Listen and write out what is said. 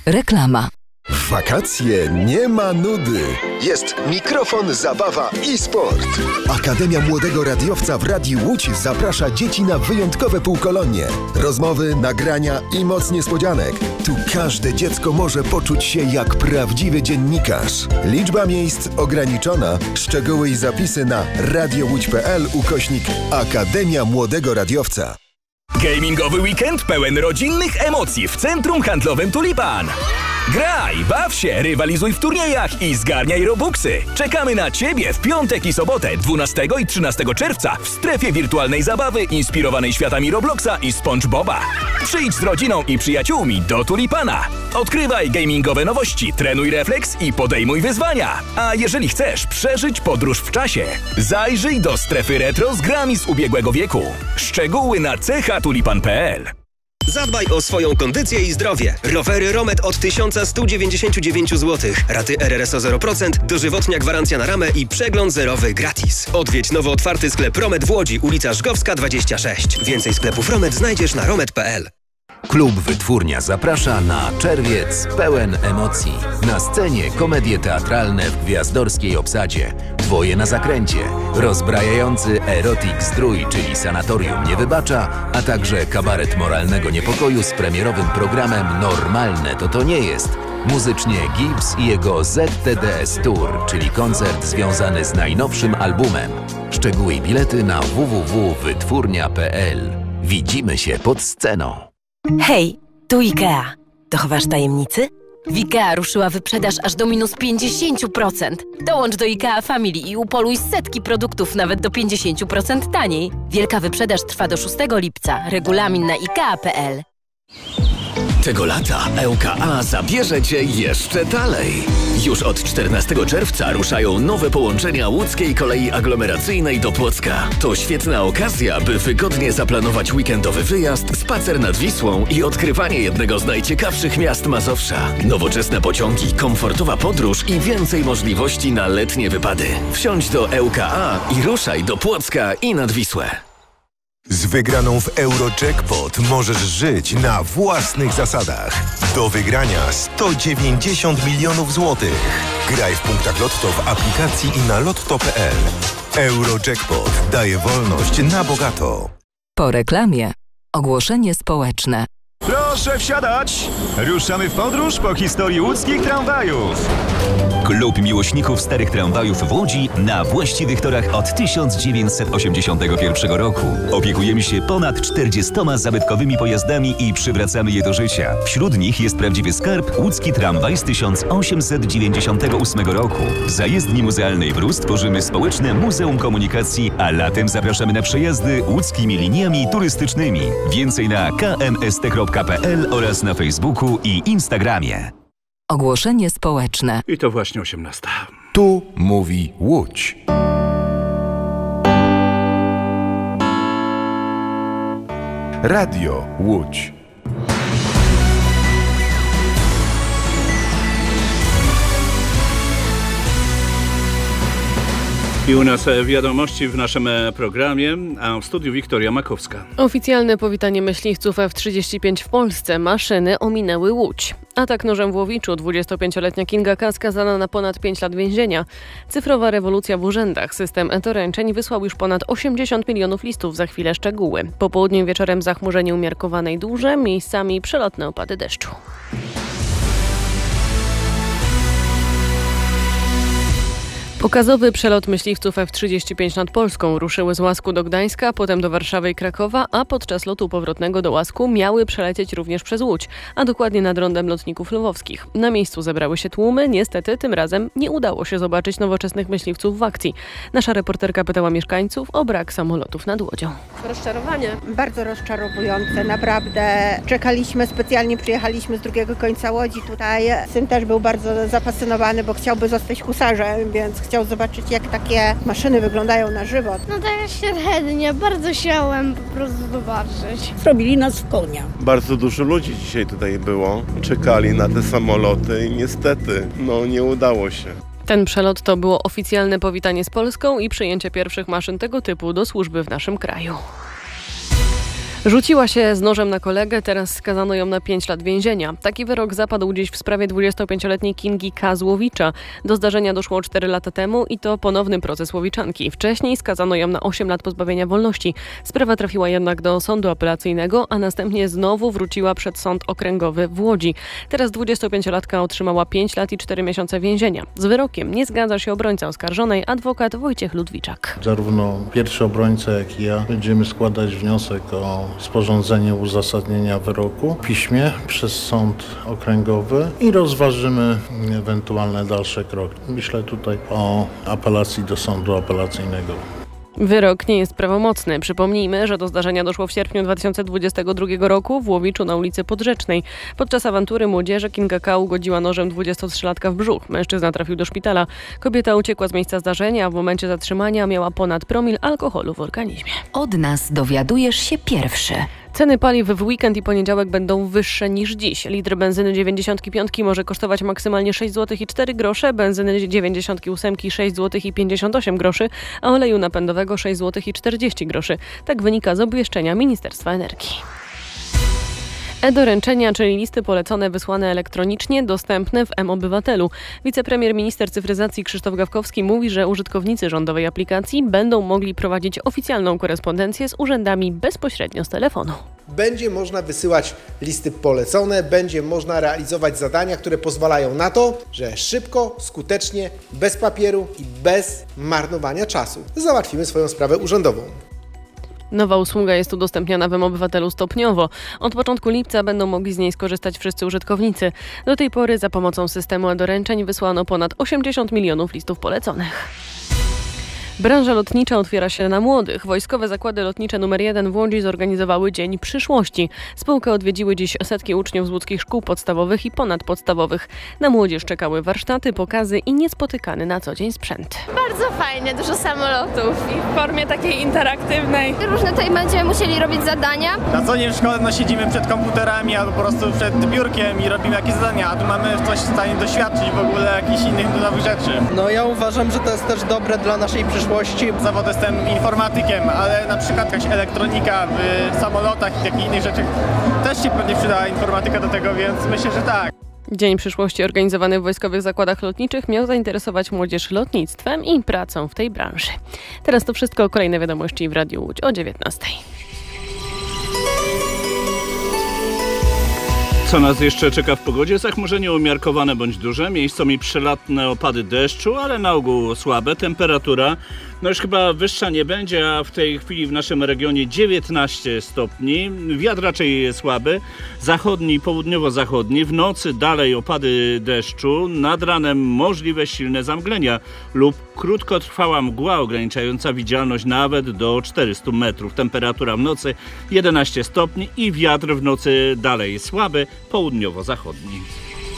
Reklama. W wakacje nie ma nudy. Jest mikrofon, zabawa i sport. Akademia Młodego Radiowca w Radiu Łódź zaprasza dzieci na wyjątkowe półkolonie. Rozmowy, nagrania i moc niespodzianek. Tu każde dziecko może poczuć się jak prawdziwy dziennikarz. Liczba miejsc ograniczona. Szczegóły i zapisy na radiołódź.pl/Akademia Młodego Radiowca. Gamingowy weekend pełen rodzinnych emocji w Centrum Handlowym Tulipan. Graj, baw się, rywalizuj w turniejach i zgarniaj robuxy. Czekamy na Ciebie w piątek i sobotę 12 i 13 czerwca w strefie wirtualnej zabawy inspirowanej światami Robloxa i SpongeBoba. Przyjdź z rodziną i przyjaciółmi do Tulipana. Odkrywaj gamingowe nowości, trenuj refleks i podejmuj wyzwania. A jeżeli chcesz przeżyć podróż w czasie, zajrzyj do strefy retro z grami z ubiegłego wieku. Szczegóły na chatulipan.pl. Zadbaj o swoją kondycję i zdrowie. Rowery Romet od 1199 zł. Raty RRSO 0%, dożywotnia gwarancja na ramę i przegląd zerowy gratis. Odwiedź nowo otwarty sklep Romet w Łodzi, ulica Żgowska 26. Więcej sklepów Romet znajdziesz na romet.pl. Klub Wytwórnia zaprasza na czerwiec pełen emocji. Na scenie komedie teatralne w gwiazdorskiej obsadzie, Dwoje na zakręcie, rozbrajający erotic zdrój, czyli Sanatorium nie wybacza, a także kabaret moralnego niepokoju z premierowym programem Normalne to nie jest. Muzycznie Gibbs i jego ZTDS Tour, czyli koncert związany z najnowszym albumem. Szczegóły i bilety na www.wytwórnia.pl. Widzimy się pod sceną. Hej, tu IKEA. Dochowasz tajemnicy? W IKEA ruszyła wyprzedaż aż do minus 50%. Dołącz do IKEA Family i upoluj setki produktów nawet do 50% taniej. Wielka wyprzedaż trwa do 6 lipca. Regulamin na IKEA.pl. Tego lata ŁKA zabierze Cię jeszcze dalej. Już od 14 czerwca ruszają nowe połączenia łódzkiej kolei aglomeracyjnej do Płocka. To świetna okazja, by wygodnie zaplanować weekendowy wyjazd, spacer nad Wisłą i odkrywanie jednego z najciekawszych miast Mazowsza. Nowoczesne pociągi, komfortowa podróż i więcej możliwości na letnie wypady. Wsiądź do ŁKA i ruszaj do Płocka i nad Wisłę. Z wygraną w Eurojackpot możesz żyć na własnych zasadach. Do wygrania 190 milionów złotych. Graj w punktach Lotto w aplikacji i na lotto.pl. Eurojackpot daje wolność na bogato. Po reklamie ogłoszenie społeczne. Proszę wsiadać! Ruszamy w podróż po historii łódzkich tramwajów. Klub miłośników starych tramwajów w Łodzi na właściwych torach od 1981 roku. Opiekujemy się ponad 40 zabytkowymi pojazdami i przywracamy je do życia. Wśród nich jest prawdziwy skarb łódzki tramwaj z 1898 roku. W zajezdni muzealnej w Rus tworzymy społeczne Muzeum Komunikacji, a latem zapraszamy na przejazdy łódzkimi liniami turystycznymi. Więcej na kmst.pl oraz na Facebooku i Instagramie. Ogłoszenie społeczne. I to właśnie 18. Tu mówi Łódź. Radio Łódź. I u nas wiadomości w naszym programie, a w studiu Wiktoria Makowska. Oficjalne powitanie myśliwców F-35 w Polsce. Maszyny ominęły Łódź. Atak nożem w Łowiczu. 25-letnia Kinga K. skazana na ponad 5 lat więzienia. Cyfrowa rewolucja w urzędach. System e-doręczeń wysłał już ponad 80 milionów listów. Za chwilę szczegóły. Po południu wieczorem zachmurzenie umiarkowane i duże. Miejscami przelotne opady deszczu. Pokazowy przelot myśliwców F-35 nad Polską ruszyły z Łasku do Gdańska, potem do Warszawy i Krakowa, a podczas lotu powrotnego do Łasku miały przelecieć również przez Łódź, a dokładnie nad rondem lotników lwowskich. Na miejscu zebrały się tłumy, niestety tym razem nie udało się zobaczyć nowoczesnych myśliwców w akcji. Nasza reporterka pytała mieszkańców o brak samolotów nad Łodzią. Rozczarowanie. Bardzo rozczarowujące, naprawdę. Czekaliśmy, specjalnie przyjechaliśmy z drugiego końca Łodzi tutaj. Syn też był bardzo zafascynowany, bo chciałby zostać husarzem, więc chciał zobaczyć, jak takie maszyny wyglądają na żywo. No tak średnio, bardzo chciałem po prostu zobaczyć. Zrobili nas w konia. Bardzo dużo ludzi dzisiaj tutaj było. Czekali na te samoloty i niestety, nie udało się. Ten przelot to było oficjalne powitanie z Polską i przyjęcie pierwszych maszyn tego typu do służby w naszym kraju. Rzuciła się z nożem na kolegę, teraz skazano ją na 5 lat więzienia. Taki wyrok zapadł dziś w sprawie 25-letniej Kingi K. z Łowicza. Do zdarzenia doszło 4 lata temu i to ponowny proces Łowiczanki. Wcześniej skazano ją na 8 lat pozbawienia wolności. Sprawa trafiła jednak do sądu apelacyjnego, a następnie znowu wróciła przed sąd okręgowy w Łodzi. Teraz 25-latka otrzymała 5 lat i 4 miesiące więzienia. Z wyrokiem nie zgadza się obrońca oskarżonej, adwokat Wojciech Ludwiczak. Zarówno pierwszy obrońca, jak i ja będziemy składać wniosek o sporządzenie uzasadnienia wyroku w piśmie przez sąd okręgowy i rozważymy ewentualne dalsze kroki. Myślę tutaj o apelacji do sądu apelacyjnego. Wyrok nie jest prawomocny. Przypomnijmy, że do zdarzenia doszło w sierpniu 2022 roku w Łowiczu na ulicy Podrzecznej. Podczas awantury młodzieży Kinga K. ugodziła nożem 23-latka w brzuch. Mężczyzna trafił do szpitala. Kobieta uciekła z miejsca zdarzenia, a w momencie zatrzymania miała ponad promil alkoholu w organizmie. Od nas dowiadujesz się pierwszy. Ceny paliw w weekend i poniedziałek będą wyższe niż dziś. Litr benzyny 95 może kosztować maksymalnie 6 zł i 4 grosze, benzyny 98 6 zł i 58 groszy, a oleju napędowego 6 zł i 40 groszy. Tak wynika z obwieszczenia Ministerstwa Energii. E-doręczenia, czyli listy polecone wysłane elektronicznie, dostępne w mObywatelu. Wicepremier minister cyfryzacji Krzysztof Gawkowski mówi, że użytkownicy rządowej aplikacji będą mogli prowadzić oficjalną korespondencję z urzędami bezpośrednio z telefonu. Będzie można wysyłać listy polecone, będzie można realizować zadania, które pozwalają na to, że szybko, skutecznie, bez papieru i bez marnowania czasu załatwimy swoją sprawę urzędową. Nowa usługa jest udostępniana w mObywatelu stopniowo. Od początku lipca będą mogli z niej skorzystać wszyscy użytkownicy. Do tej pory za pomocą systemu e-doręczeń wysłano ponad 80 milionów listów poleconych. Branża lotnicza otwiera się na młodych. Wojskowe Zakłady Lotnicze nr 1 w Łodzi zorganizowały Dzień Przyszłości. Spółkę odwiedziły dziś setki uczniów z łódzkich szkół podstawowych i ponadpodstawowych. Na młodzież czekały warsztaty, pokazy i niespotykany na co dzień sprzęt. Bardzo fajnie, dużo samolotów i w formie takiej interaktywnej. Różne tutaj będziemy musieli robić zadania. Na co dzień w szkole siedzimy przed komputerami albo po prostu przed biurkiem i robimy jakieś zadania, a tu mamy coś w stanie doświadczyć w ogóle jakichś innych nowych rzeczy. No ja uważam, że to jest też dobre dla naszej przyszłości. Zawód jestem informatykiem, ale na przykład jakaś elektronika w samolotach i takich innych rzeczy też się pewnie przyda informatyka do tego, więc myślę, że tak. Dzień Przyszłości organizowany w Wojskowych Zakładach Lotniczych miał zainteresować młodzież lotnictwem i pracą w tej branży. Teraz to wszystko, kolejne wiadomości w Radiu Łódź o 19:00. Co nas jeszcze czeka w pogodzie? Zachmurzenie umiarkowane bądź duże, miejscami przelatne opady deszczu, ale na ogół słabe. Temperatura już chyba wyższa nie będzie, a w tej chwili w naszym regionie 19 stopni. Wiatr raczej słaby, zachodni, południowo-zachodni. W nocy dalej opady deszczu, nad ranem możliwe silne zamglenia lub krótkotrwała mgła ograniczająca widzialność nawet do 400 metrów. Temperatura w nocy 11 stopni i wiatr w nocy dalej słaby, południowo-zachodni.